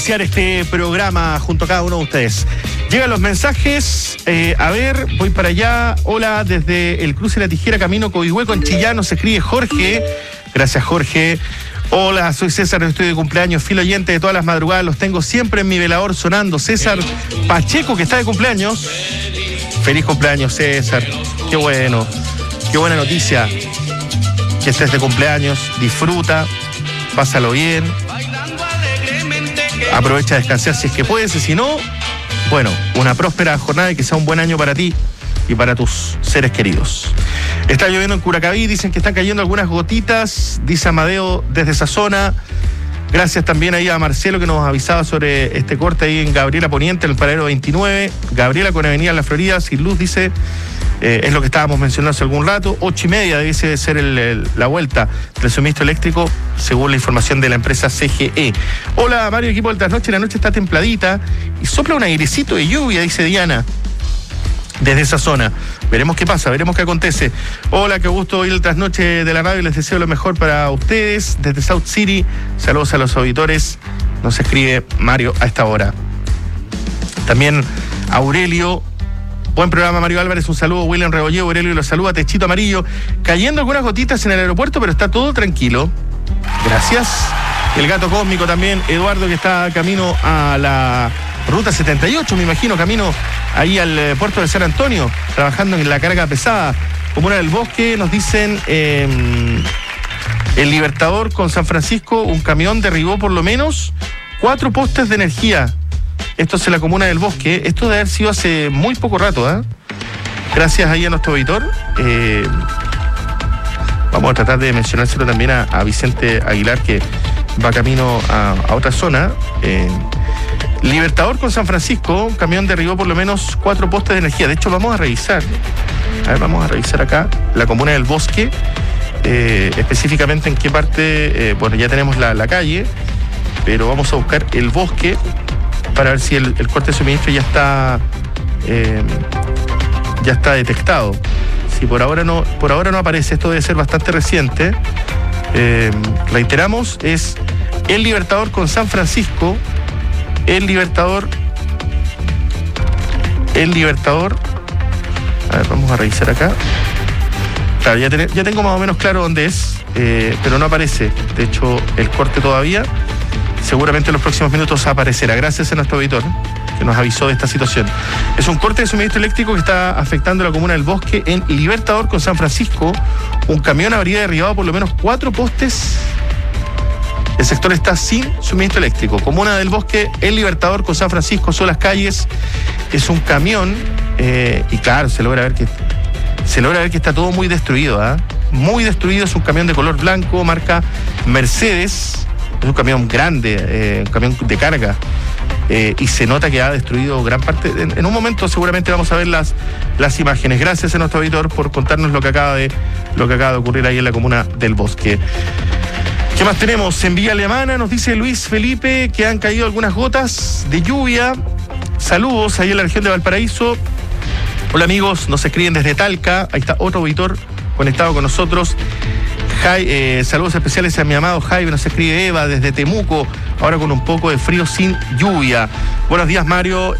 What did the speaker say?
Este programa junto a cada uno de ustedes. Llegan los mensajes, a ver, voy para allá. Hola, desde el cruce de la Tijera, camino Coihueco en Chillán, nos escribe Jorge. Gracias, Jorge. Hola, soy César, estoy de cumpleaños, fiel oyente de todas las madrugadas, los tengo siempre en mi velador sonando. César Pacheco, que está de cumpleaños. Feliz cumpleaños, César. Qué bueno, qué buena noticia que estés de cumpleaños. Disfruta, pásalo bien. Aprovecha a descansar si es que puedes, y si no, bueno, una próspera jornada y que sea un buen año para ti y para tus seres queridos. Está lloviendo en Curacaví, dicen que están cayendo algunas gotitas, dice Amadeo desde esa zona. Gracias también ahí a Marcelo que nos avisaba sobre este corte ahí en Gabriela Poniente, en el paradero 29. Gabriela con Avenida La Florida, sin luz, dice, es lo que estábamos mencionando hace algún rato. 8:30 debe ser la vuelta del suministro eléctrico, según la información de la empresa CGE. Hola Mario, equipo del Trasnoche, la noche está templadita y sopla un airecito de lluvia, dice Diana, desde esa zona. Veremos qué pasa, veremos qué acontece. Hola, qué gusto oír el Trasnoche de la radio, les deseo lo mejor para ustedes desde South City. Saludos a los auditores, nos escribe Mario a esta hora. También Aurelio, buen programa Mario Álvarez, un saludo. William Rebolleo, Aurelio los saluda. Techito Amarillo, cayendo algunas gotitas en el aeropuerto, pero está todo tranquilo. Gracias. El gato cósmico también, Eduardo, que está camino a la ruta 78, me imagino, camino ahí al puerto de San Antonio, trabajando en la carga pesada. Comuna del Bosque, nos dicen, el Libertador con San Francisco, un camión derribó por lo menos 4 postes de energía. Esto es en la Comuna del Bosque. Esto debe haber sido hace muy poco rato, ¿eh? Gracias ahí a nuestro auditor. Vamos a tratar de mencionárselo también a Vicente Aguilar, que va camino a otra zona. Libertador con San Francisco, un camión derribó por lo menos 4 postes de energía. De hecho, vamos a revisar. A ver, vamos a revisar acá la Comuna del Bosque. Específicamente en qué parte. Bueno, ya tenemos la calle, pero vamos a buscar el bosque para ver si el corte de suministro ya está detectado. Si por ahora no aparece, esto debe ser bastante reciente. Reiteramos, es el Libertador con San Francisco. El Libertador. A ver, vamos a revisar acá. Claro, ya tengo más o menos claro dónde es, pero no aparece. De hecho, el corte todavía. Seguramente en los próximos minutos aparecerá. Gracias a nuestro auditor que nos avisó de esta situación. Es un corte de suministro eléctrico que está afectando a la Comuna del Bosque en Libertador con San Francisco. Un camión habría derribado por lo menos 4 postes. El sector está sin suministro eléctrico. Comuna del Bosque, el Libertador con San Francisco, son las calles. Es un camión y claro, se logra ver que está todo muy destruido, ¿eh? Muy destruido. Es un camión de color blanco, marca Mercedes. Es un camión grande, un camión de carga, y se nota que ha destruido gran parte. En un momento seguramente vamos a ver las imágenes. Gracias a nuestro auditor por contarnos lo que acaba de ocurrir ahí en la Comuna del Bosque. ¿Qué más tenemos? En Villa Alemana nos dice Luis Felipe que han caído algunas gotas de lluvia. Saludos ahí en la región de Valparaíso. Hola amigos, nos escriben desde Talca. Ahí está otro auditor conectado con nosotros. Saludos especiales a mi amado Jaime, nos escribe Eva desde Temuco, ahora con un poco de frío sin lluvia. Buenos días Mario.